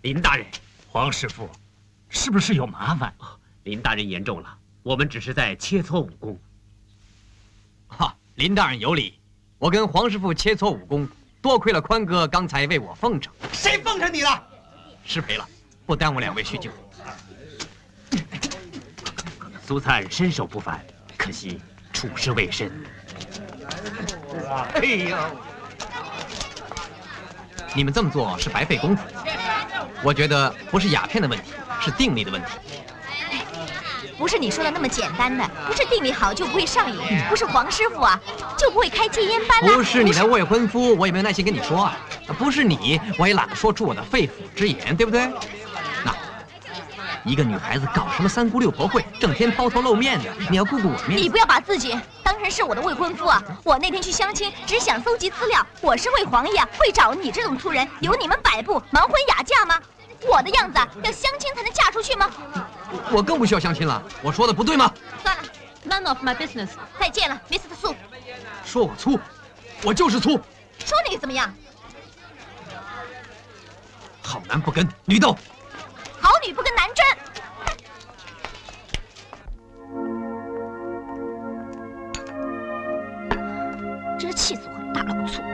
林大人， 黄师傅，是不是有麻烦？ 林大人言重了，我们只是在切磋武功。 哈，林大人有理，我跟黄师傅切磋武功，多亏了宽哥刚才为我奉承。 谁奉承你了？ 失陪了，不耽误两位叙旧。 苏灿身手不凡，可惜处事未深。 哎呦，你们这么做是白费功夫。我觉得不是鸦片的问题，是定力的问题。 不是你说的那么简单的，不是定力好就不会上瘾，不是黄师傅啊就不会开戒烟班了。 不是你的未婚夫，我也没有耐心跟你说啊。不是你，我也懒得说出我的肺腑之言，对不对？那一个女孩子搞什么三姑六婆会，整天抛头露面的，你要顾顾我面子。 你不要把自己当成是我的未婚夫啊！我那天去相亲，只想搜集资料。我是为皇爷，会找你这种粗人，由你们摆布盲婚哑嫁吗？我的样子要相亲才能嫁出去吗？ 我更不需要相亲了，我说的不对吗？ 算了 ，None of my business。再见了 ，Mr. 苏。 说我粗，我就是粗。 说你怎么样？ 好男不跟女斗。